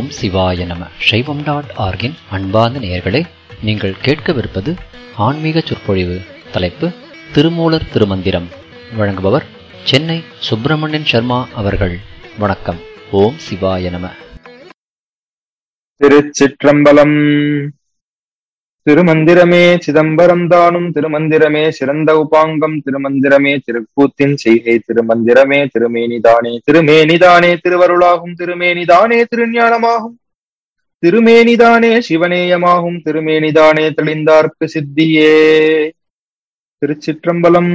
ஓம் சிவாய நம. சைவம்.org-இன் அன்பார்ந்த நேயர்களே, நீங்கள் கேட்கவிருப்பது ஆன்மீக சொற்பொழிவு. தலைப்பு திருமூலர் திருமந்திரம். வழங்குபவர் சென்னை சுப்பிரமணியன் சர்மா அவர்கள். வணக்கம். ஓம் சிவாய நம. திருச்சிற்றம்பலம். திருமந்திரமே சிதம்பரம் தானும், திருமந்திரமே சிறந்த உபாங்கம், திருமந்திரமே திருக்கூத்தின் செய்கை, திருமந்திரமே திருமேனிதானே திருமேனிதானே திருவருளாகும், திருமேனிதானே திருஞானமாகும், திருமேனிதானே சிவநேயமாகும், திருமேனிதானே தெளிந்தார்க்கு சித்தியே. திருச்சிற்றம்பலம்.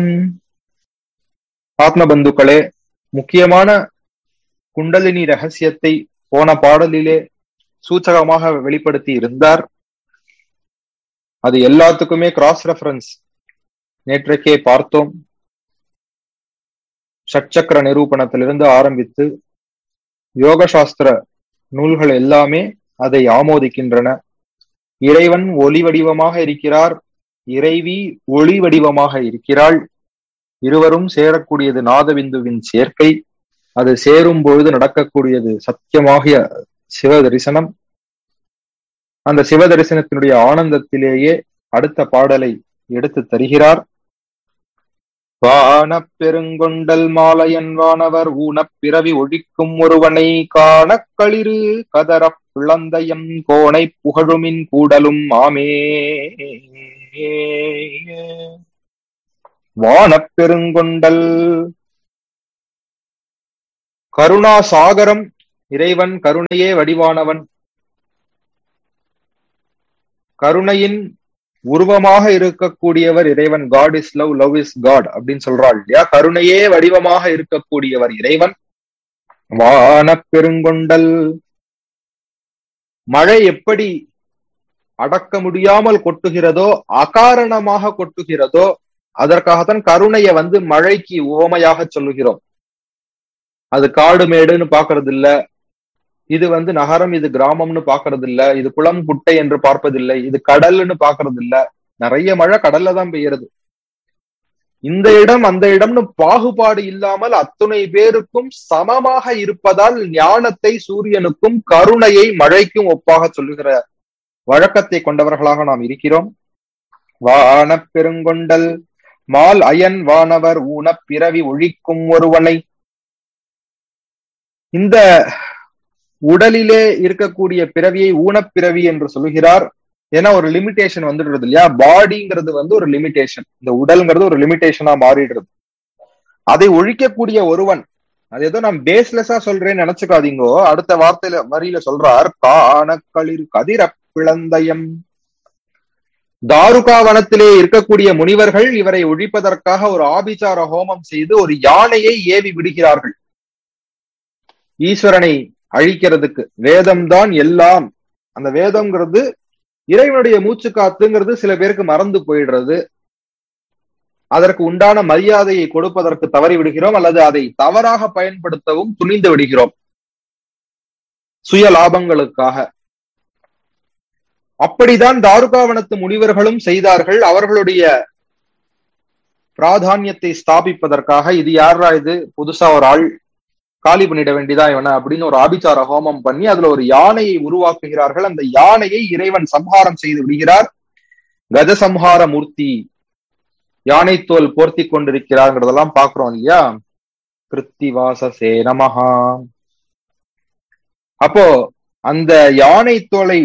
ஆத்மபந்துக்களே, முக்கியமான குண்டலினி ரகசியத்தை போன பாடலிலே சூச்சகமாக வெளிப்படுத்தி இருந்தார். அது எல்லாத்துக்குமே கிராஸ் ரெஃபரன்ஸ் நேற்றைக்கே பார்த்தோம். ஷட்சக்கர நிரூபணத்திலிருந்து ஆரம்பித்து யோக சாஸ்திர நூல்கள் எல்லாமே அதை ஆமோதிக்கின்றன. இறைவன் ஒளி வடிவமாக இருக்கிறார், இறைவி ஒளி வடிவமாக இருக்கிறாள். இருவரும் சேரக்கூடியது நாதபிந்துவின் சேர்க்கை. அது சேரும் பொழுது நடக்கக்கூடியது சத்தியமாகிய சிவ தரிசனம். அந்த சிவ தரிசனத்தினுடைய ஆனந்தத்திலேயே அடுத்த பாடலை எடுத்து தருகிறார். வானப் பெருங்கொண்டல் மாலையன் வானவர் ஊனப் பிறவி ஒழிக்கும் ஒருவனை காணக் களிறு கதறப் பிளந்தயம் கோணை புகழுமின் கூடலும் ஆமே. வானப் பெருங்கொண்டல் கருணா சாகரம். இறைவன் கருணையே வடிவானவன். கருணையின் உருவமாக இருக்கக்கூடியவர் இறைவன். God is love, love is God அப்படின்னு சொல்றாள் இல்லையா? கருணையே வடிவமாக இருக்கக்கூடியவர் இறைவன். வானப் பெருங்கொண்டல். மழை எப்படி அடக்க முடியாமல் கொட்டுகிறதோ, அகாரணமாக கொட்டுகிறதோ, அதற்காகத்தான் கருணைய மழைக்கு உவமையாக சொல்லுகிறோம். அது காடு மேடுன்னு பாக்குறது இல்ல, இது நகரம் இது கிராமம்னு பாக்குறது இல்ல, இது குளம் குட்டை என்று பார்ப்பதில்லை, இது கடல்னு பாக்குறது இல்ல. நிறைய மழை கடல்ல தான் பெய்யறது. இந்த இடம் அந்த இடம்னு பாகுபாடு இல்லாமல் அத்துணை பேருக்கும் சமமாக இருப்பதால் ஞானத்தை சூரியனுக்கும் கருணையை மழைக்கும் ஒப்பாக சொல்லுகிற வழக்கத்தை கொண்டவர்களாக நாம் இருக்கிறோம். வானப் பெருங்கொண்டல் மால் அயன் வானவர் ஊனப் பிறவி ஒழிக்கும் ஒருவனை. இந்த உடலிலே இருக்கக்கூடிய பிறவியை ஊனப்பிறவி என்று சொல்லுகிறார். ஏன்னா ஒரு லிமிடேஷன் வந்துடுறது இல்லையா? பாடிங்கிறது ஒரு லிமிடேஷன், இந்த உடல்ங்கிறது ஒரு லிமிடேஷனா மாறிடுறது. அதை ஒழிக்கக்கூடிய ஒருவன். அது ஏதோ நான் பேஸ்லெஸ்ஸா சொல்றேன்னு நினைச்சுக்காதீங்கோ. அடுத்த வரியில சொல்றார், காணக்களிர் கதிர பிளந்தயம். தாருகாவனத்திலே இருக்கக்கூடிய முனிவர்கள் இவரை ஒழிப்பதற்காக ஒரு ஆபிசார ஹோமம் செய்து ஒரு யானையை ஏவி விடுகிறார்கள். ஈஸ்வரனை அழிக்கிறதுக்கு. வேதம் தான் எல்லாம். அந்த வேதம்ங்கிறது இறைவனுடைய மூச்சு காத்துங்கிறது சில பேருக்கு மறந்து போயிடுறது. அதற்கு உண்டான மரியாதையை கொடுப்பதற்கு தவறி விடுகிறோம், அல்லது அதை தவறாக பயன்படுத்தவும் துணிந்து விடுகிறோம் சுய லாபங்களுக்காக. அப்படிதான் தாருகாவனத்து முனிவர்களும் செய்தார்கள். அவர்களுடைய பிராதானியத்தை ஸ்தாபிப்பதற்காக இது யாரா, இது புதுசா ஒரு ஆள், காலி பண்ணிட வேண்டியதா இவன அப்படின்னு ஒரு ஆபிசார ஹோமம் பண்ணி அதுல ஒரு யானையை உருவாக்குகிறார்கள். அந்த யானையை இறைவன் சம்ஹாரம் செய்து விடுகிறார். கஜசம்ஹார மூர்த்தி யானை தோல் போர்த்தி கொண்டிருக்கிறார்ங்கிறதெல்லாம் பாக்குறோம் இல்லையா? கிருத்திவாசசே நமஹா. அப்போ அந்த யானை தோலை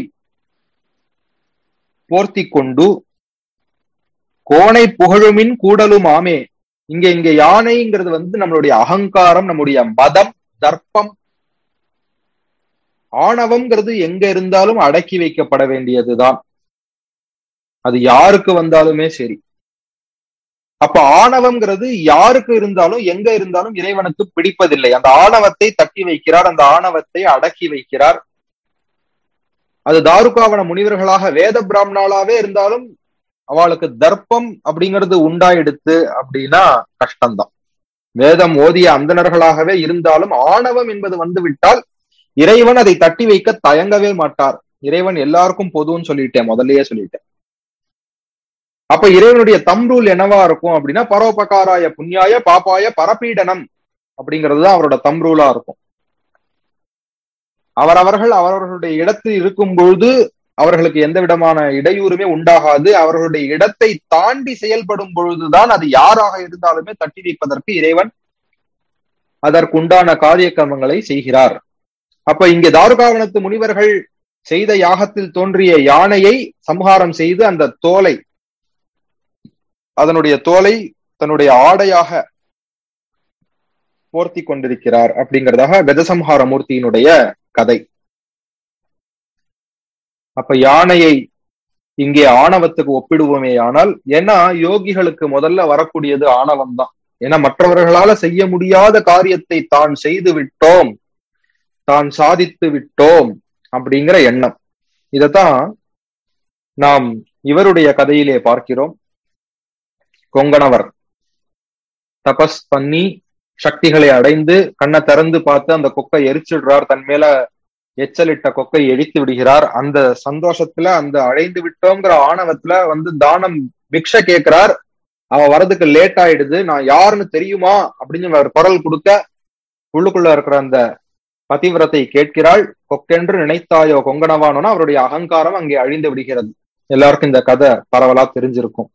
போர்த்தி கொண்டு கோணை புகழுமின் கூடலும் ஆமே. இங்க யானைங்கிறது நம்மளுடைய அகங்காரம், நம்முடைய மதம், தர்ப்பம், ஆணவம்ங்கிறது எங்க இருந்தாலும் அடக்கி வைக்கப்பட வேண்டியதுதான். அது யாருக்கு வந்தாலுமே சரி. அப்ப ஆணவம்ங்கிறது யாருக்கு இருந்தாலும் எங்க இருந்தாலும் இறைவனுக்கு பிடிப்பதில்லை. அந்த ஆணவத்தை தட்டி வைக்கிறார், அந்த ஆணவத்தை அடக்கி வைக்கிறார். அது தாருகாவன முனிவர்களாக வேத பிராமணாலாவே இருந்தாலும் அவளுக்கு தர்ப்பம் அப்படிங்கிறது உண்டாயிடுத்து அப்படின்னா கஷ்டம்தான். வேதம் ஓதிய அந்தணர்களாகவே இருந்தாலும் ஆணவம் என்பது விட்டால் இறைவன் அதை தட்டி வைக்க தயங்கவே மாட்டார். இறைவன் எல்லாருக்கும் பொதுன்னு சொல்லிட்டேன், முதல்லயே சொல்லிட்டேன். அப்ப இறைவனுடைய தம்ரூல் என்னவா இருக்கும் அப்படின்னா, பரோபகாராய புண்ணியாய பாப்பாய பரபீடனம் அப்படிங்கிறது தான் அவரோட தம்ரூலா இருக்கும். அவரவர்களுடைய இடத்தில் இருக்கும் பொழுது அவர்களுக்கு எந்த விதமான இடையூறுமே உண்டாகாது. அவர்களுடைய இடத்தை தாண்டி செயல்படும் பொழுதுதான் அது யாராக இருந்தாலுமே தட்டி வைப்பதற்கு இறைவன் அதற்குண்டான காரிய கர்மங்களை செய்கிறார். அப்ப இங்கே தாருகாவனத்து முனிவர்கள் செய்த யாகத்தில் தோன்றிய யானையை சம்ஹாரம் செய்து அந்த தோலை, அதனுடைய தோலை தன்னுடைய ஆடையாக போர்த்தி கொண்டிருக்கிறார் அப்படிங்கிறதாக கஜசம்ஹார மூர்த்தியினுடைய கதை. அப்ப யானையை இங்கே ஆணவத்துக்கு ஒப்பிடுவோமே ஆனால், ஏன்னா யோகிகளுக்கு முதல்ல வரக்கூடியது ஆணவம் தான். ஏன்னா மற்றவர்களால செய்ய முடியாத காரியத்தை தான் செய்து விட்டோம், தான் சாதித்து விட்டோம் அப்படிங்கிற எண்ணம். இதத்தான் நாம் இவருடைய கதையிலே பார்க்கிறோம். கொங்கணவர் தபஸ் பண்ணி சக்திகளை அடைந்து கண்ணை திறந்து பார்த்து அந்த கொக்கை எரிச்சிடுறார், தன் மேல எச்சலிட்ட கொக்கை எரித்து விடுகிறார். அந்த சந்தோஷத்துல, அந்த அடைந்து விட்டோங்கிற ஆணவத்துல தானம் பிக்ஷை கேட்கிறார். அவ வரதுக்கு லேட் ஆயிடுது. நான் யாருன்னு தெரியுமா அப்படின்னு அவர் குரல் கொடுக்க உள்ளுக்குள்ள இருக்கிற அந்த பதிவிரத்தை கேட்கிறாள். கொக்கென்று நினைத்தாயோ கொங்கணவானோன்னா அவருடைய அகங்காரம் அங்கே அழிந்து விடுகிறது. எல்லாருக்கும் இந்த கதை பரவலா தெரிஞ்சிருக்கும்.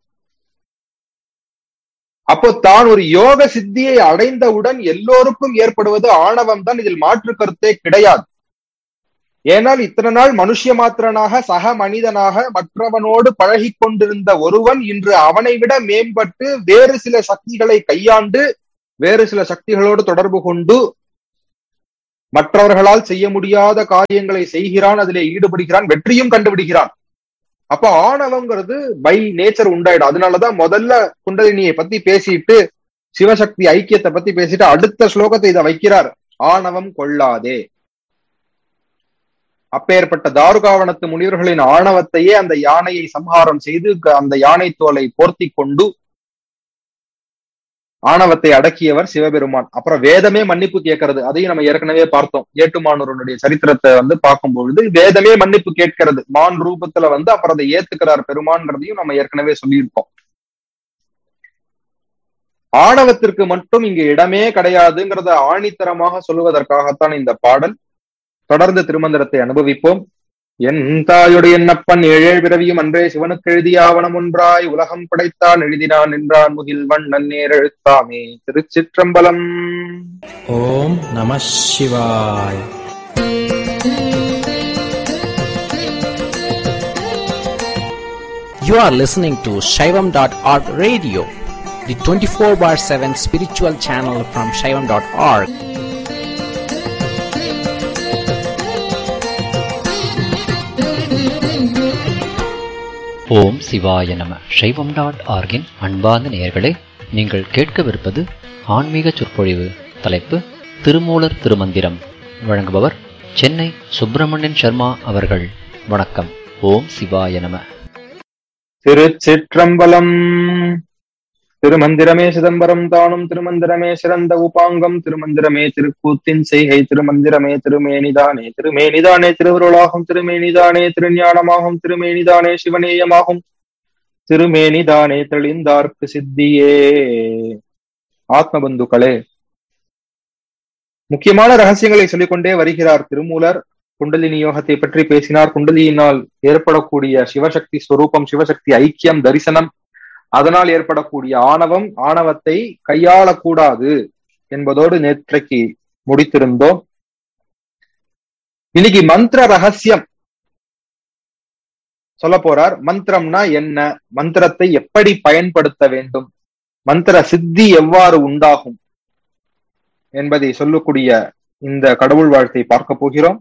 அப்போ தான் ஒரு யோக சித்தியை அடைந்தவுடன் எல்லோருக்கும் ஏற்படுவது ஆணவம் தான். இதில் மாற்று கருத்தே கிடையாது. ஏனால் இத்தனை நாள் மனுஷ மாத்திரனாக சக மனிதனாக மற்றவனோடு பழகி கொண்டிருந்த ஒருவன் இன்று அவனை விட மேம்பட்டு வேறு சில சக்திகளை கையாண்டு வேறு சில சக்திகளோடு தொடர்பு கொண்டு மற்றவர்களால் செய்ய முடியாத காரியங்களை செய்கிறான், அதிலே ஈடுபடுகிறான், வெற்றியும் கண்டுபிடிக்கிறான். அப்ப ஆணவங்கிறது பை நேச்சர் உண்டாயிடும். அதனாலதான் முதல்ல குண்டலினியை பத்தி பேசிட்டு சிவசக்தி ஐக்கியத்தை பத்தி பேசிட்டு அடுத்த ஸ்லோகத்தை இதை வைக்கிறார், ஆணவம் கொள்ளாதே. அப்பேற்பட்ட தாருகாவனத்து முனிவர்களின் ஆணவத்தையே அந்த யானையை சம்ஹாரம் செய்து அந்த யானை தோலை போர்த்தி கொண்டு ஆணவத்தை அடக்கியவர் சிவபெருமான். அப்புறம் வேதமே மன்னிப்பு கேட்கறது, அதையும் நம்ம ஏற்கனவே பார்த்தோம். ஏட்டுமானூருடைய சரித்திரத்தை பார்க்கும் பொழுது வேதமே மன்னிப்பு கேட்கிறது. மான் ரூபத்துல அப்புறம் அதை ஏத்துக்கிறார் பெருமான்ங்கிறதையும் நம்ம ஏற்கனவே சொல்லியிருக்கோம். ஆணவத்திற்கு மட்டும் இங்கு இடமே கிடையாதுங்கிறத ஆணித்தரமாக சொல்லுவதற்காகத்தான் இந்த பாடல். தொடர்ந்து திருமந்திரத்தை அனுபவிப்போம். என் தாயுடைய என்னப்பன் ஏழேழ் பிறவியும் அன்றே சிவனுக்கு எழுதிய ஆவணம் ஒன்றாய் உலகம் படைத்தான் எழுதினான் என்றான் முகில் வண்ணன் நேர் எழுத்தாமே. திருச்சிற்றம்பலம். ஓம் நம சிவாய். You are listening to Shaivam.org radio, the 24/7 spiritual channel from Shaivam.org. ஓம் சிவாய நம. சைவம்.org-இன் அன்பார்ந்த நேயர்களே, நீங்கள் கேட்கவிருப்பது ஆன்மீக சொற்பொழிவு. தலைப்பு திருமூலர் திருமந்திரம். வழங்குபவர் சென்னை சுப்பிரமணியன் சர்மா அவர்கள். வணக்கம். ஓம் சிவாய நம. திருச்சிற்றம்பலம். திருமந்திரமே சிதம்பரம் தானும் திருமந்திரமே சிறந்த உபாங்கம் திருமந்திரமே திருக்கூத்தின் செய்கை திருமந்திரமே திருமேனிதானே திருமேனிதானே திருவருளாகும் திருமேனிதானே திருஞானமாகும் திருமேனிதானே சிவநேயமாகும் திருமேனிதானே தெளிந்தார்க்கு சித்தியே. ஆத்மபந்துக்களே, முக்கியமான ரகசியங்களை சொல்லிக்கொண்டே வருகிறார் திருமூலர். குண்டலினி யோகத்தை பற்றி பேசினார். குண்டலியினால் ஏற்படக்கூடிய சிவசக்தி ஸ்வரூபம், சிவசக்தி ஐக்கியம், தரிசனம், அதனால் ஏற்படக்கூடிய ஆணவம், ஆணவத்தை கையாளக்கூடாது என்பதோடு நேற்றைக்கு முடித்திருந்தோம். இன்னைக்கு மந்திர ரகசியம் சொல்ல போறார். மந்திரம்னா என்ன, மந்திரத்தை எப்படி பயன்படுத்த வேண்டும், மந்திர சித்தி எவ்வாறு உண்டாகும் என்பதை சொல்லக்கூடிய இந்த கடவுள் வாழ்த்தை பார்க்க போகிறோம்.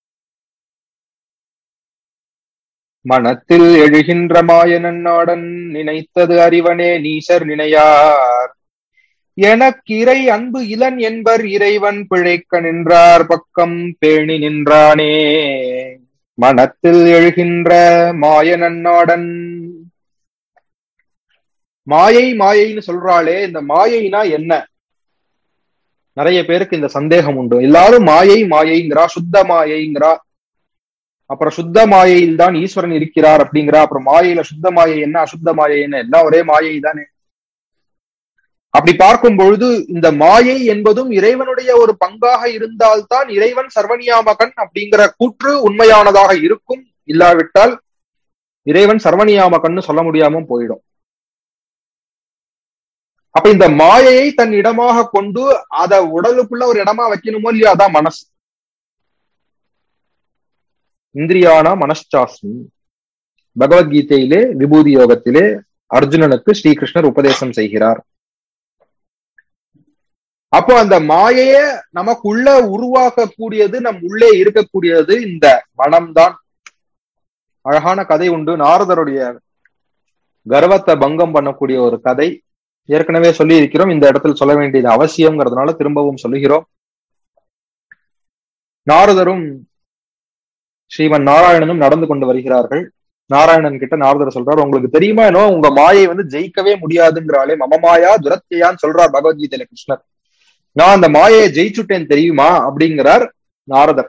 மனத்தில் எழுகின்ற மாயனன் நாடன் நினைத்தது அறிவனே நீசர் நினையார் எனக்கிரை அன்பு இளன் என்பர் இறைவன் பிழைக்க நின்றார் பக்கம் பேணி நின்றானே. மனத்தில் எழுகின்ற மாயனன் நாடன். மாயை மாயைன்னு சொல்றாளே, இந்த மாயைனா என்ன? நிறைய பேருக்கு இந்த சந்தேகம் உண்டு. எல்லாரும் மாயை மாயைங்கிறா, சுத்த மாயைங்கிறா, அப்புறம் சுத்த மாயையில் தான் ஈஸ்வரன் இருக்கிறார் அப்படிங்கிறா, அப்புறம் மாயையில சுத்த மாயை என்ன அசுத்த மாயை என்ன, எல்லாம் ஒரே மாயை தானே. அப்படி பார்க்கும் பொழுது இந்த மாயை என்பதும் இறைவனுடைய ஒரு பங்காக இருந்தால்தான் இறைவன் சர்வநியாமகன் அப்படிங்கிற கூற்று உண்மையானதாக இருக்கும். இல்லாவிட்டால் இறைவன் சர்வநியாமகன்னு சொல்ல முடியாம போயிடும். அப்ப இந்த மாயையை தன் இடமாக கொண்டு அத உடலுக்குள்ள ஒரு இடமா வைக்கணுமோ இல்லையா, அதான் மனசு. இந்திரியானா மனச்சாஸ்மி. பகவத்கீதையிலே விபூதி யோகத்திலே அர்ஜுனனுக்கு ஸ்ரீகிருஷ்ணர் உபதேசம் செய்கிறார். அப்போ அந்த மாயைய நமக்குள்ள உருவாக்கக்கூடியது, நம் உள்ளே இருக்கக்கூடியது இந்த மனம்தான். அழகான கதை உண்டு, நாரதருடைய கர்வத்தை பங்கம் பண்ணக்கூடிய ஒரு கதை. ஏற்கனவே சொல்லி இருக்கிறோம், இந்த இடத்துல சொல்ல வேண்டியது அவசியம்ங்கிறதுனால திரும்பவும் சொல்லுகிறோம். நாரதரும் ஸ்ரீமன் நாராயணனும் நடந்து கொண்டு வருகிறார்கள். நாராயணன் கிட்ட நாரதர் சொல்றார், உங்களுக்கு தெரியுமா என்னோ உங்க மாயை ஜெயிக்கவே முடியாதுங்கிறாலே, மமமாயா துரத்தியான்னு சொல்றார் பகவத்கீதையில கிருஷ்ணர். நான் அந்த மாயையை ஜெயிச்சுட்டேன் தெரியுமா அப்படிங்கிறார் நாரதர்.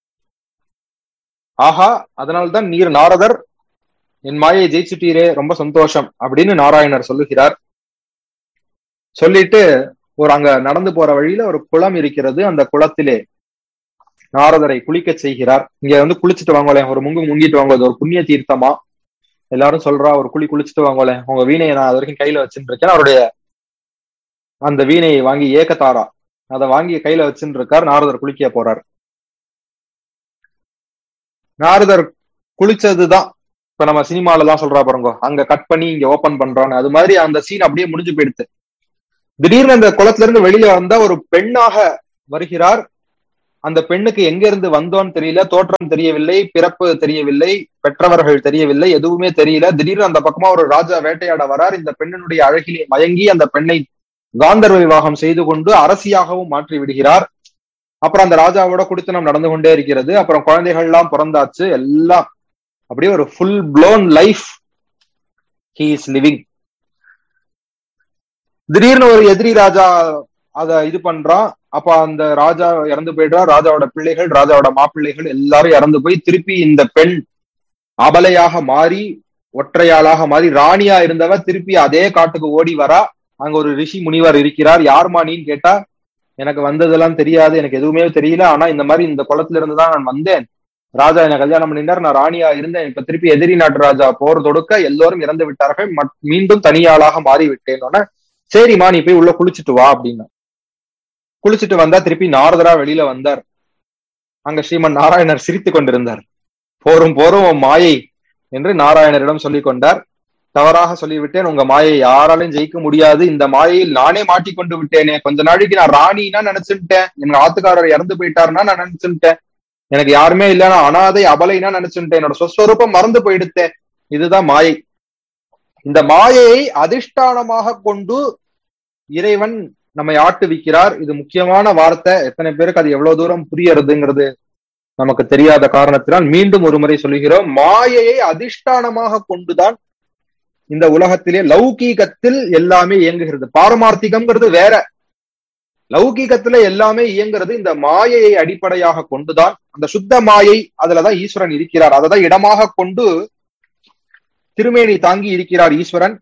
ஆஹா, அதனால்தான் நீர் நாரதர் என் மாயை ஜெயிச்சுட்டீரே, ரொம்ப சந்தோஷம் அப்படின்னு நாராயணர் சொல்லுகிறார். சொல்லிட்டு அங்க நடந்து போற வழியில ஒரு குளம் இருக்கிறது. அந்த குளத்திலே நாரதரை குளிக்க செய்கிறார். இங்க குளிச்சுட்டு வாங்கலேன், ஒரு முங்கிட்டு வாங்க, ஒரு புண்ணிய தீர்த்தமா எல்லாரும் சொல்றா, ஒரு குளிச்சுட்டு வாங்கலேன், உங்க வீணையை நான் அது வரைக்கும் கையில வச்சுட்டு இருக்கேன். அவருடைய அந்த வீணையை வாங்கி ஏகத்தாரா அதை வாங்கி கையில வச்சுட்டு இருக்கார். நாரதர் குளிக்க போறார். நாரதர் குளிச்சதுதான் இப்ப நம்ம சினிமால எல்லாம் சொல்றா பாருங்க, அங்க கட் பண்ணி இங்க ஓபன் பண்றான்னு, அது மாதிரி அந்த சீன் அப்படியே முடிஞ்சு போயிடுது. திடீர்னு அந்த குளத்துல இருந்து வெளியில வந்தா ஒரு பெண்ணாக வருகிறார். அந்த பெண்ணுக்கு எங்க இருந்து வந்தோன்னு தெரியல, தோற்றம் தெரியவில்லை, பிறப்பு தெரியவில்லை, பெற்றவர்கள் தெரியவில்லை, எதுவுமே தெரியல. திடீர்னு அந்த பக்கமா ஒரு ராஜா வேட்டையாட வரார். இந்த பெண்ணினுடைய அழகிலே மயங்கி அந்த பெண்ணை காந்தர்வ விவாகம் செய்து கொண்டு அரசியாகவும் மாற்றி விடுகிறார். அப்புறம் அந்த ராஜாவோட குடித்தனம் நடந்து கொண்டே இருக்கிறது. அப்புறம் குழந்தைகள் எல்லாம் பிறந்தாச்சு. எல்லாம் அப்படியே ஒரு full blown life he is living. திடீர்னு ஒரு எதிரி ராஜா அத இது பண்றான். அப்ப அந்த ராஜா இறந்து போயிடுறா. ராஜாவோட பிள்ளைகள், ராஜாவோட மாப்பிள்ளைகள் எல்லாரும் இறந்து போய் திருப்பி இந்த பெண் அபலையாக மாறி, ஒற்றையாளாக மாறி, ராணியா இருந்தவ திருப்பி அதே காட்டுக்கு ஓடி வரா. அங்க ஒரு ரிஷி முனிவர் இருக்கிறார். யார் மாணின்னு கேட்டா, எனக்கு வந்ததெல்லாம் தெரியாது, எனக்கு எதுவுமே தெரியல, ஆனா இந்த மாதிரி இந்த குளத்துல இருந்துதான் நான் வந்தேன். ராஜா என்ன கல்யாணம் பண்ணிட்டார், நான் ராணியா இருந்தேன், இப்ப திருப்பி எதிரி நாட்டு ராஜா போர் தொடுக்க எல்லோரும் இறந்து விட்டார்கள், மீண்டும் தனியாளாக மாறி விட்டேன். சரிம்மா நீ போய் உள்ள குளிச்சுட்டு வா அப்படின்னு. குளிச்சுட்டு வந்தா திருப்பி நாரதரா வெளியில வந்தார். அங்க ஸ்ரீமன் நாராயணர் சிரித்து கொண்டிருந்தார். போரும் மாயை என்று நாராயணரிடம் சொல்லிக் கொண்டார். தவறாக சொல்லிவிட்டேன், உங்க மாயை யாராலையும் ஜெயிக்க முடியாது, இந்த மாயையில் நானே மாட்டிக்கொண்டு விட்டேனே. கொஞ்ச நாளைக்கு நான் ராணினா நினைச்சுட்டேன், எங்க ஆத்துக்காரர் இறந்து போயிட்டாருன்னா நான் நினைச்சுட்டேன், எனக்கு யாருமே இல்லைன்னா அனாதை அபலைனா நினைச்சுட்டேன், என்னோட சொஸ்வரூபம் மறந்து போயிடுத்தேன். இதுதான் மாயை. இந்த மாயையை அதிஷ்டானமாக கொண்டு இறைவன் நம்மை ஆட்டுவிக்கிறார். இது முக்கியமான வார்த்தை. எத்தனை பேருக்கு அது எவ்வளவு தூரம் புரியறதுங்கிறது நமக்கு தெரியாத காரணத்தினால் மீண்டும் ஒரு முறை சொல்லுகிறோம். மாயையை அதிஷ்டானமாக கொண்டுதான் இந்த உலகத்திலே லௌகீகத்தில் எல்லாமே இயங்குகிறது. பாரமார்த்திகம்ங்கிறது வேற. லௌகீகத்துல எல்லாமே இயங்குறது இந்த மாயையை அடிப்படையாக கொண்டுதான். அந்த சுத்த மாயை, அதுலதான் ஈஸ்வரன் இருக்கிறார். அததான் இடமாக கொண்டு திருமேனி தாங்கி இருக்கிறார் ஈஸ்வரன்.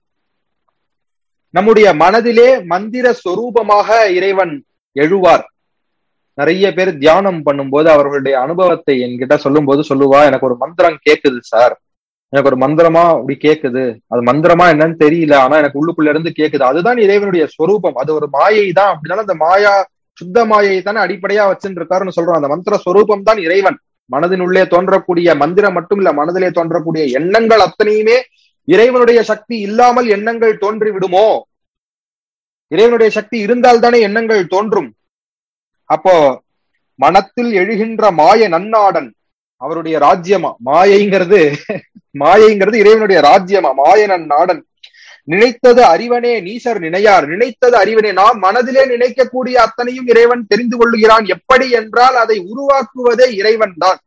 நம்முடைய மனதிலே மந்திர சொரூபமாக இறைவன் எழுவார். நிறைய பேர் தியானம் பண்ணும்போது அவர்களுடைய அனுபவத்தை என்கிட்ட சொல்லும் போது சொல்லுவா, எனக்கு ஒரு மந்திரம் கேக்குது சார், எனக்கு ஒரு மந்திரமா அப்படி கேக்குது, அது மந்திரமா என்னன்னு தெரியல, ஆனா எனக்கு உள்ளுக்குள்ள இருந்து கேக்குது. அதுதான் இறைவனுடைய ஸ்வரூபம், அது ஒரு மாயை தான். அப்படின்னாலும் அந்த மாயா சுத்த மாயை தானே அடிப்படையா வச்சுட்டு இருக்காருன்னு சொல்றோம். அந்த மந்திர ஸ்வரூபம் தான் இறைவன். மனதினுள்ளே தோன்றக்கூடிய மந்திரம் மட்டும் இல்ல, மனதிலே தோன்றக்கூடிய எண்ணங்கள் அத்தனையுமே இறைவனுடைய சக்தி இல்லாமல் எண்ணங்கள் தோன்றி விடுமோ? இறைவனுடைய சக்தி இருந்தால் தானே எண்ணங்கள் தோன்றும். அப்போ மனத்தில் எழுகின்ற மாய நன்னாடன் அவருடைய ராஜ்யமா? மாயைங்கிறது இறைவனுடைய ராஜ்யமா? மாய நன்னாடன். நினைத்தது அறிவனே நீசர் நினையார். நினைத்தது அறிவனே, நாம் மனதிலே நினைக்கக்கூடிய அத்தனையும் இறைவன் தெரிந்து கொள்ளுகிறான். எப்படி என்றால் அதை உருவாக்குவதே இறைவன் தான்.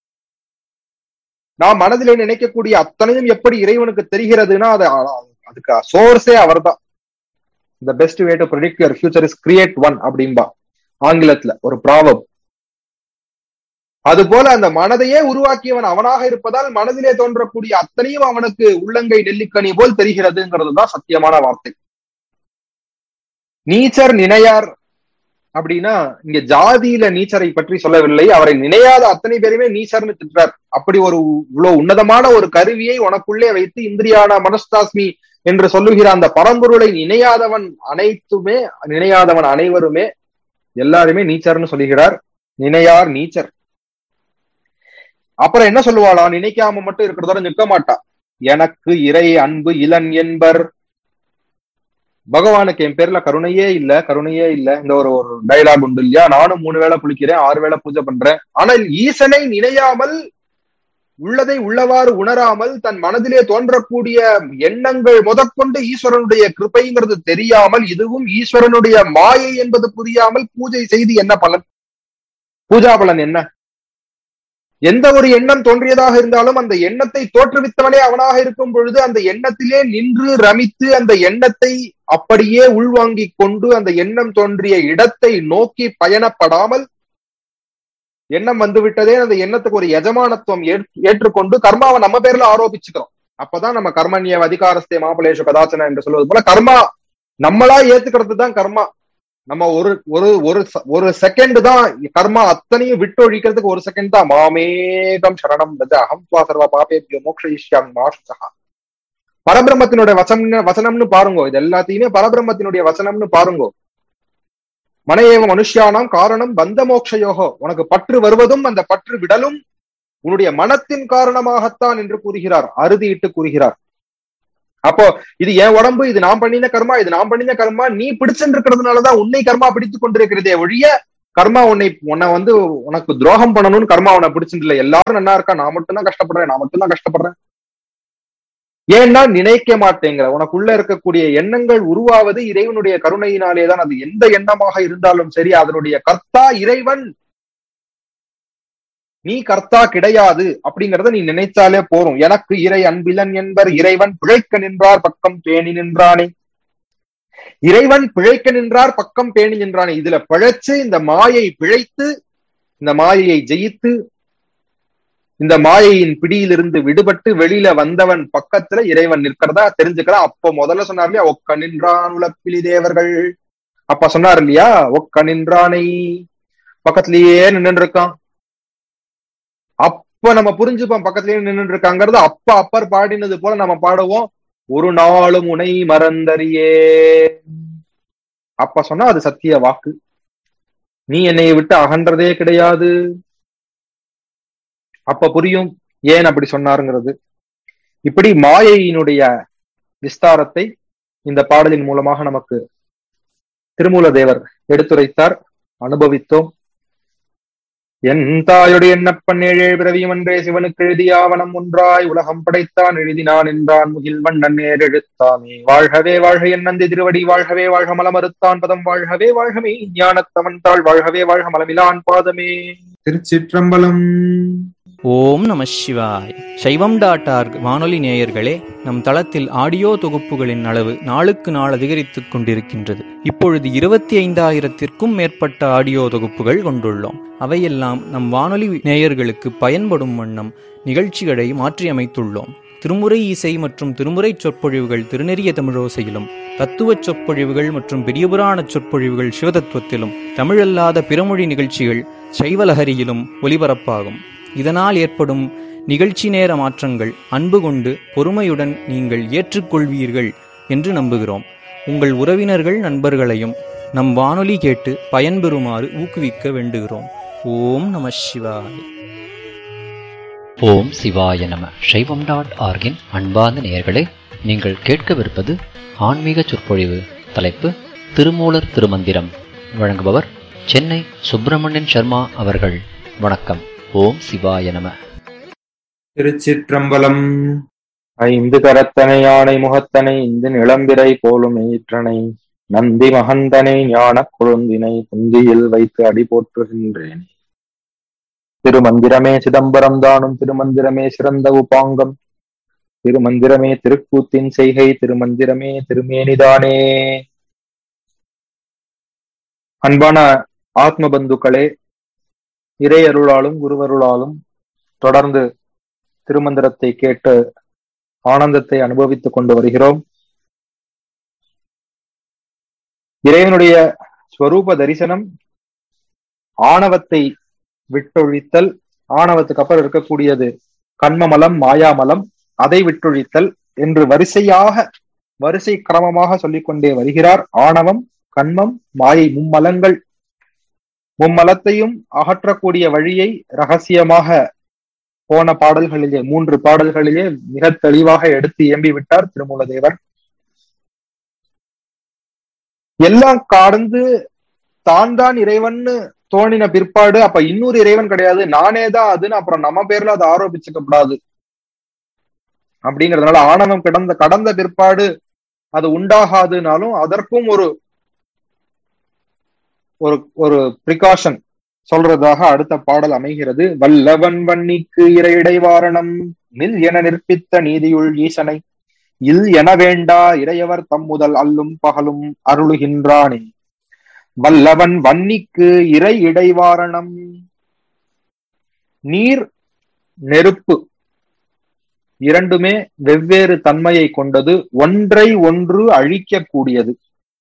நாம் மனதிலே நினைக்கக்கூடிய அத்தனையும் எப்படி இறைவனுக்கு தெரிகிறதுனா அதுக்கு சோர்ஸே அவர் தான். The best way to predict your future is create one அப்படின்பா ஆங்கிலத்துல ஒரு ப்ராவர்ப். அது போல அந்த மனதையே உருவாக்கியவன் அவனாக இருப்பதால் மனதிலே தோன்றக்கூடிய அத்தனையும் அவனுக்கு உள்ளங்கை நெல்லிக்கனி போல் தெரிகிறதுங்கிறது தான் சத்தியமான வார்த்தை. நீச்சர் நினையார் அப்படின்னா இங்க ஜாதியில நீச்சரை பற்றி சொல்லவில்லை, அவரை நினையாத அத்தனை பேருமே நீச்சர்னு திட்டார். அப்படி ஒரு இவ்வளவு உன்னதமான ஒரு கருவியை உனக்குள்ளே வைத்து இந்திரியானா மனஸ்தாஸ்மி என்று சொல்லுகிற அந்த பரம்பொருளை நினையாதவன் அனைவருமே எல்லாருமே நீச்சர்னு சொல்லுகிறார். நினையார் நீச்சர். அப்புறம் என்ன சொல்லுவாளா, நினைக்காம மட்டும் இருக்கிறதோட நிற்க மாட்டா. எனக்கு இறை அன்பு இளன் என்பர். பகவானுக்கு என் பேர்ல கருணையே இல்ல. இந்த ஒரு டைலாக் உண்டு இல்லையா, நானும் 3 வேளை குளிக்கிறேன், 6 வேளை பூஜை பண்றேன், ஆனால் ஈசனை நினையாமல், உள்ளதை உள்ளவாறு உணராமல், தன் மனதிலே தோன்றக்கூடிய எண்ணங்கள் முதற்கொண்டு ஈஸ்வரனுடைய கிருபைங்கிறது தெரியாமல், இதுவும் ஈஸ்வரனுடைய மாயை என்பது புரியாமல் பூஜை செய்து என்ன பலன்? பூஜா பலன் என்ன? எந்த ஒரு எண்ணம் தோன்றியதாக இருந்தாலும் அந்த எண்ணத்தை தோற்றுவித்தவனே அவனாக இருக்கும் பொழுது அந்த எண்ணத்திலே நின்று ரமித்து அந்த எண்ணத்தை அப்படியே உள்வாங்கிக் கொண்டு அந்த எண்ணம் தோன்றிய இடத்தை நோக்கி பயணப்படாமல், எண்ணம் வந்துவிட்டதே அந்த எண்ணத்துக்கு ஒரு எஜமானத்துவம் ஏற்றுக்கொண்டு கர்மாவை நம்ம பேர்ல ஆரோபிச்சுக்கிறோம். அப்பதான் நம்ம கர்மண்ய அதிகாரஸ்தே மாபலேஷ கதாச்சன என்று சொல்வது போல கர்மா நம்மளா ஏத்துக்கிறது தான் கர்மா. நம்ம ஒரு செகண்ட் தான் கர்மா அத்தனையும் விட்டு ஒழிக்கிறதுக்கு ஒரு செகண்ட் தான். மாமேகம் சரணம் அகம் துவா சர்வ பாபேபியோ மோக்ஷயிஷ்யாமி மா சுச்சஹ. பரபிரம்மத்தினுடைய வசனம்னு பாருங்க, இது எல்லாத்தையுமே பரபிரம்மத்தினுடைய வசனம்னு பாருங்க. மனையேவ மனுஷியானாம் காரணம் பந்த மோக்ஷயோகோ. உனக்கு பற்று வருவதும் அந்த பற்று விடலும் உன்னுடைய மனத்தின் காரணமாகத்தான் என்று கூறுகிறார், அறுதியிட்டு கூறுகிறார். அப்போ இது என் உடம்பு, இது நான் பண்ணின கர்மா, நீ பிடிச்சிருக்கிறதுனாலதான் உன்னை கர்மா பிடித்துக் கொண்டிருக்கிறதே ஒழிய கர்மா உன்னை வந்து உனக்கு துரோகம் பண்ணணும்னு கர்மா உன்னை பிடிச்சிருல. எல்லாரும் நல்லா இருக்கா, நான் மட்டும்தான் கஷ்டப்படுறேன். ஏன்னா நினைக்க மாட்டேங்கிற. உனக்குள்ள இருக்கக்கூடிய எண்ணங்கள் உருவாவது இறைவனுடைய கருணையினாலேதான். அது எந்த எண்ணமாக இருந்தாலும் சரி, அதனுடைய கர்த்தா இறைவன், நீ கர்த்தா கிடையாது அப்படிங்கறத நீ நினைச்சாலே போறோம். எனக்கு இறை அன்பிலன் என்பர் இறைவன் பிழைக்க நின்றார் பக்கம் பேணி நின்றானே. இறைவன் பிழைக்க நின்றார் பக்கம் பேணி நின்றானே. இதுல பிழைச்சு இந்த மாயை பிழைத்து இந்த மாயையை ஜெயித்து இந்த மாயையின் பிடியிலிருந்து விடுபட்டு வெளியில வந்தவன் பக்கத்துல இறைவன் நிற்கிறதா தெரிஞ்சுக்கிறான். அப்போ முதல்ல சொன்னார் இல்லையா, ஒக்க நின்றான் உலப்பிலி தேவர்கள். அப்ப சொன்னார் இல்லையா, ஒக்க நின்றானை, பக்கத்திலேயே நின்று இருக்கான். அப்ப நம்ம புரிஞ்சுப்போம் பக்கத்திலேயே நின்று இருக்காங்கிறது. அப்பர் பாடினது போல நம்ம பாடுவோம், ஒரு நாளும் உனை மறந்தறியே. அப்ப சொன்னா அது சத்திய வாக்கு. நீ என்னை விட்டு அகன்றதே கிடையாது. அப்ப புரியும் ஏன் அப்படி சொன்னாருங்கிறது. இப்படி மாயையினுடைய விஸ்தாரத்தை இந்த பாடலின் மூலமாக நமக்கு திருமூல தேவர் எடுத்துரைத்தார், அனுபவித்தோம். என் தாயுடைய எண்ணப்பன் 7 பிறவியும் அன்றே சிவனுக்கு எழுதிய ஆவணம் ஒன்றாய் உலகம் படைத்தான் எழுதினான் என்றான் முகில் வண்ணன் நேர் எழுத்தாமே. வாழ்கவே வாழ்க என் நந்தி திருவடி, வாழ்கவே வாழ்க மலமறுத்தான் பதம், வாழ்கவே வாழ்கமே ஞானத்தவன் தாள், வாழ்கவே வாழ்க மலமிலான் பாதமே. திருச்சிற்றம்பலம். ஓம் நம சிவாய். சைவம்.org வானொலி நேயர்களே, நம் தளத்தில் ஆடியோ தொகுப்புகளின் அளவு நாளுக்கு நாள் அதிகரித்துக் கொண்டிருக்கின்றது. இப்பொழுது 25,000-க்கும் மேற்பட்ட ஆடியோ தொகுப்புகள் கொண்டுள்ளோம். அவையெல்லாம் நம் வானொலி நேயர்களுக்கு பயன்படும் வண்ணம் நிகழ்ச்சிகளை மாற்றியமைத்துள்ளோம். திருமுறை இசை மற்றும் திருமுறை சொற்பொழிவுகள் திருநெறிய தமிழோசையிலும், தத்துவ சொற்பொழிவுகள் மற்றும் பெரியபுராண சொற்பொழிவுகள் சிவதத்துவத்திலும், தமிழல்லாத பிறமொழி நிகழ்ச்சிகள் சைவலஹரியிலும் ஒலிபரப்பாகும். இதனால் ஏற்படும் நிகழ்ச்சி நேர மாற்றங்கள் அன்பு கொண்டு பொறுமையுடன் நீங்கள் ஏற்றுக்கொள்வீர்கள் என்று நம்புகிறோம். உங்கள் உறவினர்கள் நண்பர்களையும் நம் வானொலி கேட்டு பயன்பெறுமாறு ஊக்குவிக்க வேண்டுகிறோம். ஓம் நம சிவாய. ஓம் சிவாய நம. சைவம்.org அன்பார்ந்த நேயர்களே, நீங்கள் கேட்கவிருப்பது ஆன்மீக சொற்பொழிவு. தலைப்பு திருமூலர் திருமந்திரம். வழங்குபவர் சென்னை சுப்பிரமணியன் சர்மா அவர்கள். வணக்கம். ஓம் சிவாய நம. திருச்சிற்றம்பலம். 5 கரத்தனை யானை முகத்தனை இந்த நிளம்பிரை போலும் ஈற்றனை நந்தி மகந்தனை ஞான கொழுந்தினை குந்தியில் வைத்து அடி போற்றுகின்றேன். திருமந்திரமே சிதம்பரம் தானும், திருமந்திரமே சிறந்த உபாங்கம், திருமந்திரமே திருக்கூத்தின் செய்கை, திருமந்திரமே திருமேனிதானே. அன்பான ஆத்ம பந்துக்களே, இறையருளாலும் குருவருளாலும் தொடர்ந்து திருமந்திரத்தை கேட்டு ஆனந்தத்தை அனுபவித்துக் கொண்டு வருகிறோம். இறைவனுடைய ஸ்வரூப தரிசனம், ஆணவத்தை விட்டொழித்தல், ஆணவத்துக்கு அப்புறம் இருக்கக்கூடியது கண்மமலம், மாயாமலம், அதை விட்டொழித்தல் என்று வரிசை கிரமமாக சொல்லிக்கொண்டே வருகிறார். ஆணவம், கண்மம், மாயை, மும்மலங்கள், மும்மலத்தையும் அகற்றக்கூடிய வழியை ரகசியமாக போன பாடல்களிலே 3 பாடல்களிலே மிக தெளிவாக எடுத்து இயம்பி விட்டார் திருமூலதேவர். எல்லாம் கடந்து தான் இறைவன்னு தோணின பிற்பாடு அப்ப இன்னொரு இறைவன் கிடையாது, நானேதான் அதுன்னு அப்புறம் நம்ம பேர்ல அதை ஆரோபிச்சுக்கப்படாது அப்படிங்கிறதுனால ஆணவம் கடந்த பிற்பாடு அது உண்டாகாதுனாலும் அதற்கும் ஒரு பிரிகாஷன் சொல்றதாக அடுத்த பாடல் அமைகிறது. வல்லவன் வன்னிக்கு இறையிடைவாரணம் நில் என நிற்பித்த நீதியுள் ஈசனை இல் என வேண்டா இறையவர் தம்முதல் அல்லும் பகலும் அருளுகின்றானே. வல்லவன் வன்னிக்கு இறை இடைவாரணம். நீர், நெருப்பு இரண்டுமே வெவ்வேறு தன்மையை கொண்டது, ஒன்றை ஒன்று அழிக்கக்கூடியது.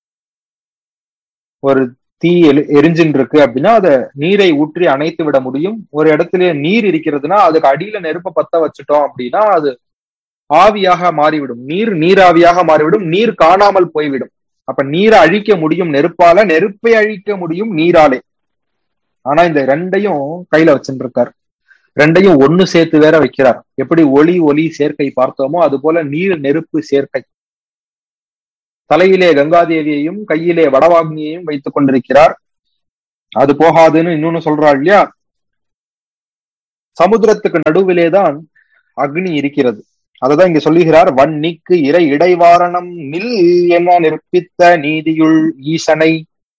ஒரு தீ எரிஞ்சின் இருக்கு அப்படின்னா அதை நீரை ஊற்றி அணைத்து விட முடியும். ஒரு இடத்துல நீர் இருக்கிறதுனா அதுக்கு அடியில நெருப்பை பத்த வச்சுட்டோம் அப்படின்னா அது ஆவியாக மாறிவிடும், நீராவியாக மாறிவிடும், நீர் காணாமல் போய்விடும். அப்ப நீரை அழிக்க முடியும் நெருப்பால, நெருப்பை அழிக்க முடியும் நீராலே. ஆனா இந்த ரெண்டையும் கையில வச்சுட்டு இருக்கார், ரெண்டையும் ஒண்ணு சேர்த்து வேற வைக்கிறார். எப்படி ஒளி சேர்க்கை பார்த்தோமோ அது போல நீர் நெருப்பு சேர்க்கை. தலையிலே கங்காதேவியையும் கையிலே வடவாக்னியையும் வைத்துக் கொண்டிருக்கிறார். அது போகாதுன்னு இன்னொன்னு சொல்றாள் இல்லையா, சமுத்திரத்துக்கு நடுவிலேதான் அக்னி இருக்கிறது. அததான் இங்க சொல்லுகிறார். வன்னிக்கு இறை இடைவாரணம் நில் என நிற்பித்த நீதியுள் ஈசனை.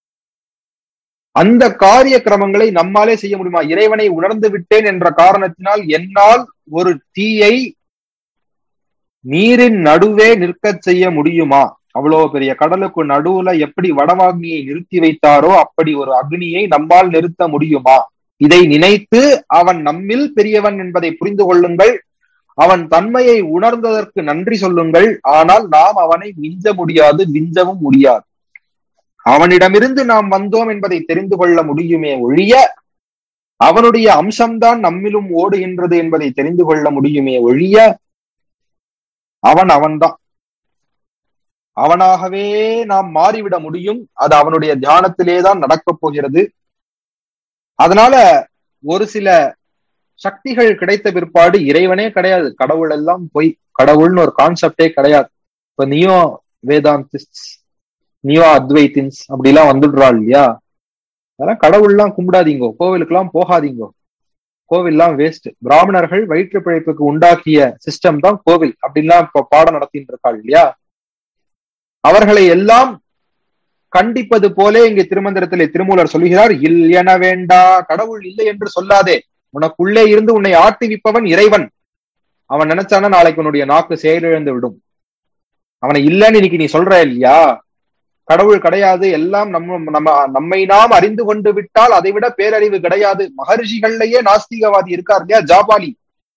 அந்த காரிய கிரமங்களை நம்மாலே செய்ய முடியுமா? இறைவனை உணர்ந்து விட்டேன் என்ற காரணத்தினால் என்னால் ஒரு தீயை நீரின் நடுவே நிற்கச் செய்ய முடியுமா? அவ்வளவு பெரிய கடலுக்கு நடுவுல எப்படி வடவாக்னியை நிறுத்தி வைத்தாரோ அப்படி ஒரு அக்னியை நம்மால் நிறுத்த முடியுமா? இதை நினைத்து அவன் நம்மில் பெரியவன் என்பதை புரிந்து கொள்ளுங்கள், அவன் தன்மையை உணர்ந்ததற்கு நன்றி சொல்லுங்கள். ஆனால் நாம் அவனை மிஞ்ச முடியாது, விஞ்சவும் முடியாது. அவனிடமிருந்து நாம் வந்தோம் என்பதை தெரிந்து கொள்ள முடியுமே ஒழிய, அவனுடைய அம்சம்தான் நம்மிலும் ஓடுகின்றது என்பதை தெரிந்து கொள்ள முடியுமே ஒழிய, அவன்தான். அவனாகவே நாம் மாறிவிட முடியும். அது அவனுடைய தியானத்திலேதான் நடக்கப் போகிறது. அதனால ஒரு சில சக்திகள் கிடைத்த பிற்பாடு இறைவனே கிடையாது, கடவுள் எல்லாம் போய், கடவுள்னு ஒரு கான்செப்டே கிடையாது. இப்ப நியோ வேதாந்திஸ்ட், நியோ அத்வைத்தின்ஸ் அப்படி எல்லாம் வந்துடுறாள் இல்லையா, அதெல்லாம் கடவுள்லாம் கும்பிடாதீங்கோ, கோவிலுக்கு எல்லாம் போகாதீங்கோ, கோவில்லாம் வேஸ்ட். பிராமணர்கள் வயிற்று பிழைப்புக்கு உண்டாக்கிய சிஸ்டம் தான் கோவில் அப்படின்லாம் இப்ப பாடம் நடத்திட்டு இருக்காள் இல்லையா. அவர்களை எல்லாம் கண்டிப்பது போலே இங்கே திருமந்திரத்திலே திருமூலர் சொல்கிறார், இல் என வேண்டா, கடவுள் இல்லை என்று சொல்லாதே. உனக்குள்ளே இருந்து உன்னை ஆட்டுவிப்பவன் இறைவன். அவன் நினைச்சானா நாளைக்கு உன்னுடைய நாக்கு செயலிழந்து விடும். அவனை இல்லைன்னு இன்னைக்கு நீ சொல்ற இல்லையா, கடவுள் கிடையாது, எல்லாம் நம்மை நாம் அறிந்து கொண்டு விட்டால் அதை விட பேரறிவு கிடையாது. மகர்ஷிகள்லயே நாஸ்திகவாதி இருக்கார் இல்லையா, ஜாபாலி.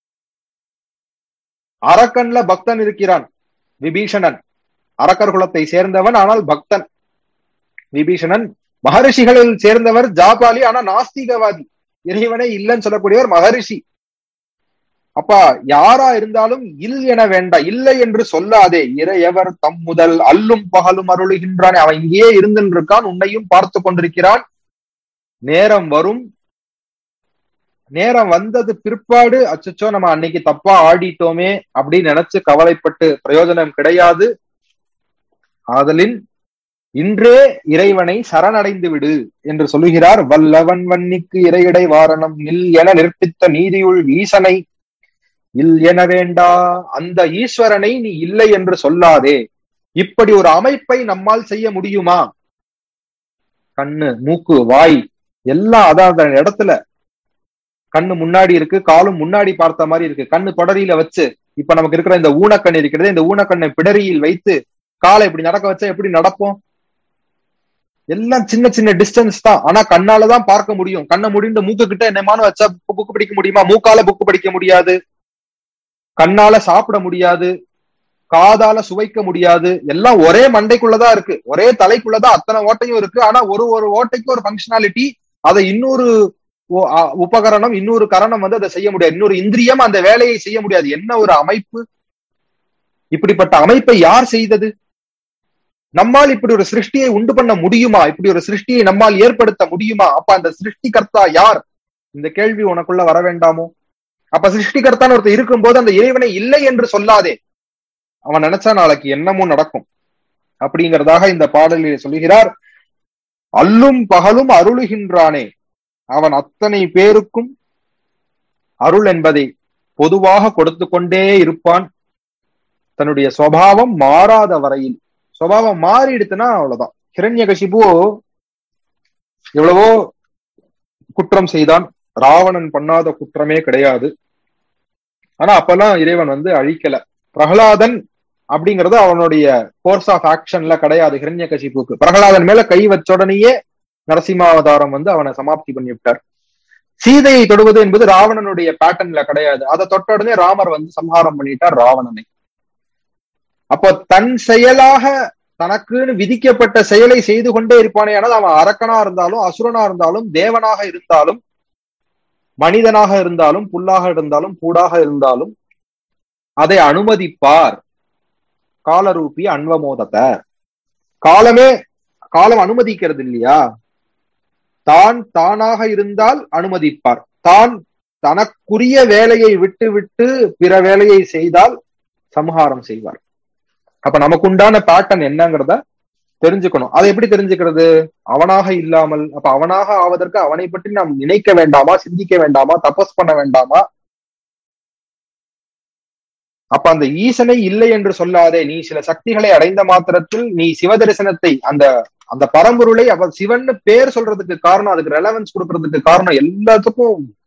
அரக்கன்ல பக்தன் இருக்கிறான், விபீஷணன். அரக்கர் குலத்தை சேர்ந்தவன் ஆனால் பக்தன் விபீஷணன். மகரிஷிகளில் சேர்ந்தவர் ஜாபாலி, ஆனா நாஸ்திகவாதி, இறைவனே இல்லைன்னு சொல்லக்கூடியவர் மகரிஷி. அப்ப யாரா இருந்தாலும் இல் என வேண்டா, இல்லை என்று சொல்லாதே. இறையவர் தம் முதல் அல்லும் பகலும் அருளுகின்றான். அவன் இங்கேயே இருந்துன்னு இருக்கான், உன்னையும் பார்த்து கொண்டிருக்கிறான். நேரம் வரும், நேரம் வந்தது பிற்பாடு அச்சச்சோ நம்ம அன்னைக்கு தப்பா ஆடிட்டோமே அப்படின்னு நினைச்சு கவலைப்பட்டு பிரயோஜனம் கிடையாது. ஆதலின் இன்றே இறைவனை சரணடைந்து விடு என்று சொல்லுகிறார். வல்லவன் வன்னிக்கு இறையிடை வாரணம் நில் என நிற்பித்த நீதியுள் ஈசனை இல் என வேண்டா. அந்த ஈஸ்வரனை நீ இல்லை என்று சொல்லாதே. இப்படி ஒரு அமைப்பை நம்மால் செய்ய முடியுமா? கண்ணு, மூக்கு, வாய் எல்லாம் அதாவது இடத்துல, கண்ணு முன்னாடி இருக்கு, காலும் முன்னாடி பார்த்த மாதிரி இருக்கு. கண்ணு தொடரியில வச்சு, இப்ப நமக்கு இருக்கிற இந்த ஊனக்கண் இருக்கிறது, இந்த ஊனக்கண்ணை பிடரியில் வைத்து காலை இப்படி நடக்க வச்சா எப்படி நடப்போம்? எல்லாம் சின்ன சின்ன டிஸ்டன்ஸ் தான், ஆனா கண்ணாலதான் பார்க்க முடியும். கண்ணை முடிந்து மூக்கு கிட்ட என்னமான வச்சா புக்கு படிக்க முடியுமா? மூக்கால புக்கு படிக்க முடியாது, கண்ணால சாப்பிட முடியாது, காதால சுவைக்க முடியாது. எல்லாம் ஒரே மண்டைக்குள்ளதான் இருக்கு, ஒரே தலைக்குள்ளதான் அத்தனை ஓட்டையும் இருக்கு. ஆனா ஒரு ஒரு ஓட்டைக்கு ஒரு பங்கஷனாலிட்டி, அதை இன்னொரு உபகரணம், இன்னொரு கரணம் வந்து அதை செய்ய முடியாது, இன்னொரு இந்திரியம் அந்த வேலையை செய்ய முடியாது. என்ன ஒரு அமைப்பு! இப்படிப்பட்ட அமைப்பை யார் செய்தது? நம்மால் இப்படி ஒரு சிருஷ்டியை உண்டு பண்ண முடியுமா? இப்படி ஒரு சிருஷ்டியை நம்மால் ஏற்படுத்த முடியுமா? அப்ப அந்த சிருஷ்டிகர்த்தா யார்? இந்த கேள்வி உனக்குள்ள வர வேண்டாமோ? அப்ப சிருஷ்டிகர்த்தான்னு ஒருத்தர் இருக்கும்போது அந்த இறைவனை இல்லை என்று சொல்லாதே. அவன் நினைச்சா நாளைக்கு என்னமோ நடக்கும் அப்படிங்கிறதாக இந்த பாடலில் சொல்லுகிறார். அல்லும் பகலும் அருளுகின்றானே, அவன் அத்தனை பேருக்கும் அருள் என்பதை பொதுவாக கொடுத்து கொண்டே இருப்பான். தன்னுடைய சுபாவம் மாறாத வரையில். சுபாவம் மாறிடுச்சுன்னா அவ்வளவுதான். ஹிரண்யகசிபு எவ்வளவோ குற்றம் செய்தான், ராவணன் பண்ணாத குற்றமே கிடையாது. ஆனா அப்பெல்லாம் இறைவன் வந்து அழிக்கல. பிரகலாதன் அப்படிங்கிறது அவனுடைய கோர்ஸ் ஆஃப் ஆக்ஷன்ல கிடையாது ஹிரண்யகசிபுக்கு. பிரகலாதன் மேல கை வச்ச உடனேயே நரசிம்மாவதாரம் வந்து அவனை சமாப்தி பண்ணி விட்டார். சீதையை தொடுவது என்பது ராவணனுடைய பேட்டர்ன்ல கிடையாது. அதை தொட்ட உடனே ராமர் வந்து சம்ஹாரம் பண்ணிட்டார் ராவணனை. அப்போ தன் செயலாக தனக்குன்னு விதிக்கப்பட்ட செயலை செய்து கொண்டே இருப்பானே. ஆனால் அவன் அரக்கனா இருந்தாலும், அசுரனா இருந்தாலும், தேவனாக இருந்தாலும், மனிதனாக இருந்தாலும், புல்லாக இருந்தாலும், பூடாக இருந்தாலும் அதை அனுமதிப்பார். காலரூபி அன்வமோதத்தை காலம் அனுமதிக்கிறது இல்லையா? தான் தானாக இருந்தால் அனுமதிப்பார். தான் தனக்குரிய வேலையை விட்டு விட்டு பிற வேலையை செய்தால் சம்ஹாரம் செய்வார். அப்ப நமக்கு உண்டான பேட்டர்ன் என்னங்கிறத தெரிஞ்சுக்கணும். அதை எப்படி தெரிஞ்சுக்கிறது? அவனாக இல்லாமல். அப்ப அவனாக ஆவதற்கு அவனை பற்றி நாம் நினைக்க வேண்டாமா, சிந்திக்க வேண்டாமா, தபஸ் பண்ண வேண்டாமா? அப்ப அந்த ஈசனை இல்லை என்று சொல்லாதே. நீ சில சக்திகளை அடைந்த மாத்திரத்தில் நீ சிவதரிசனத்தை, அந்த அந்த பரம்பொருளை, அவ சிவன் பேர் சொல்றதுக்கு காரணம், அதுக்கு ரெலவன்ஸ் கொடுக்கறதுக்கு காரணம், எல்லாத்துக்கும்